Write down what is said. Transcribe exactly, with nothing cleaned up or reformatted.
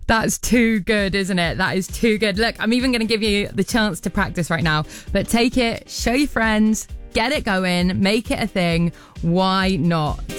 That's too good, isn't it? That is too good. Look, I'm even going to give you the chance to practice right now. But take it, show your friends, get it going, make it a thing. Why not?